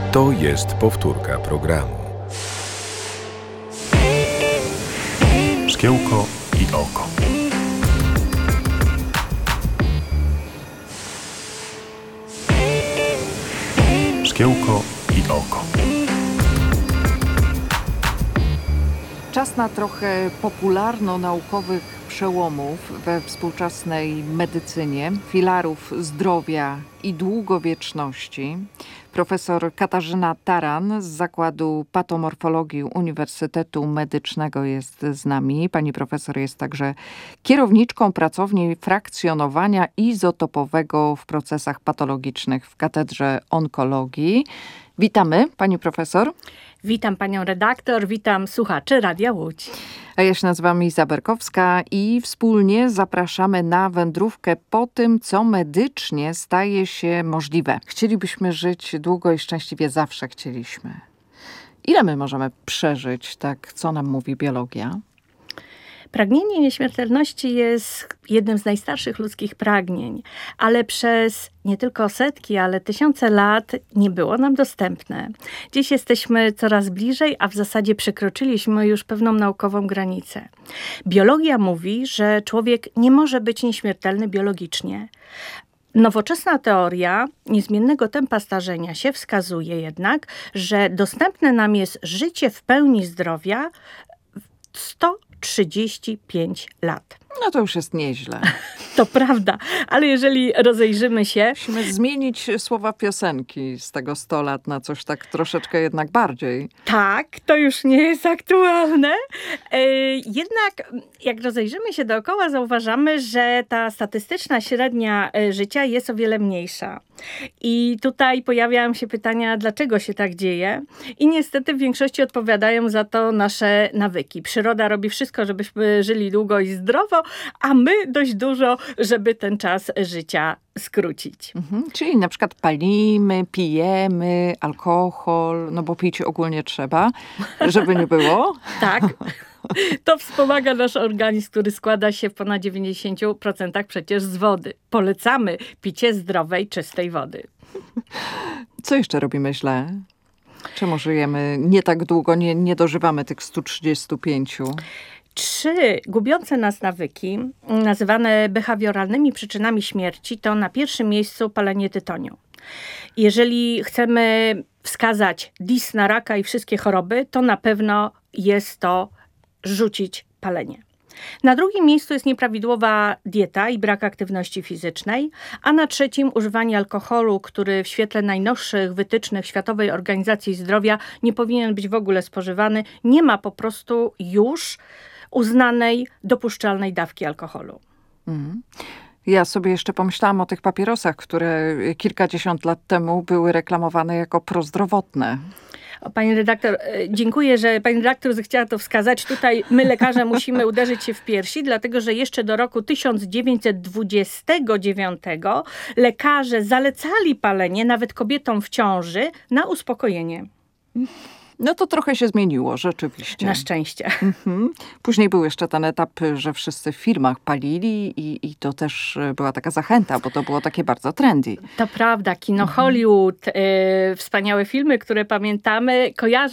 To jest powtórka programu. Szkiełko i oko. Szkiełko i oko. Czas na trochę popularno-naukowych przełomów we współczesnej medycynie, filarów zdrowia i długowieczności. Profesor Katarzyna Taran z Zakładu Patomorfologii Uniwersytetu Medycznego jest z nami. Pani profesor jest także kierowniczką pracowni frakcjonowania izotopowego w procesach patologicznych w Katedrze Onkologii. Witamy, pani profesor. Witam panią redaktor, witam słuchaczy Radia Łódź. A ja się nazywam Iza Berkowska i wspólnie zapraszamy na wędrówkę po tym, co medycznie staje się możliwe. Chcielibyśmy żyć długo i szczęśliwie, zawsze chcieliśmy. Ile my możemy przeżyć, tak co nam mówi biologia? Pragnienie nieśmiertelności jest jednym z najstarszych ludzkich pragnień, ale przez nie tylko setki, ale tysiące lat nie było nam dostępne. Dziś jesteśmy coraz bliżej, a w zasadzie przekroczyliśmy już pewną naukową granicę. Biologia mówi, że człowiek nie może być nieśmiertelny biologicznie. Nowoczesna teoria niezmiennego tempa starzenia się wskazuje jednak, że dostępne nam jest życie w pełni zdrowia 135 lat. No to już jest nieźle. To prawda, ale jeżeli rozejrzymy się... Musimy zmienić słowa piosenki z tego 100 lat na coś tak troszeczkę jednak bardziej. Tak, to już nie jest aktualne. Jednak jak rozejrzymy się dookoła, zauważamy, że ta statystyczna średnia życia jest o wiele mniejsza. I tutaj pojawiają się pytania, dlaczego się tak dzieje. I niestety w większości odpowiadają za to nasze nawyki. Przyroda robi wszystko, żebyśmy żyli długo i zdrowo, a my dość dużo, żeby ten czas życia skrócić. Czyli na przykład palimy, pijemy, alkohol, no bo pić ogólnie trzeba, żeby nie było. Tak. To wspomaga nasz organizm, który składa się w ponad 90% przecież z wody. Polecamy picie zdrowej, czystej wody. Co jeszcze robimy źle? Czemu żyjemy nie tak długo, nie dożywamy tych 135? 3 gubiące nas nawyki, nazywane behawioralnymi przyczynami śmierci, to na pierwszym miejscu palenie tytoniu. Jeżeli chcemy wskazać DIS na raka i wszystkie choroby, to na pewno jest to rzucić palenie. Na drugim miejscu jest nieprawidłowa dieta i brak aktywności fizycznej, a na trzecim używanie alkoholu, który w świetle najnowszych wytycznych Światowej Organizacji Zdrowia nie powinien być w ogóle spożywany. Nie ma po prostu już uznanej, dopuszczalnej dawki alkoholu. Ja sobie jeszcze pomyślałam o tych papierosach, które kilkadziesiąt lat temu były reklamowane jako prozdrowotne. Pani redaktor, dziękuję, że pani redaktor zechciała to wskazać. Tutaj my, lekarze, musimy uderzyć się w piersi, dlatego że jeszcze do roku 1929 lekarze zalecali palenie nawet kobietom w ciąży na uspokojenie. No to trochę się zmieniło, rzeczywiście. Na szczęście. Później był jeszcze ten etap, że wszyscy w filmach palili i to też była taka zachęta, bo to było takie bardzo trendy. To prawda, kino Hollywood, wspaniałe filmy, które pamiętamy, kojarzą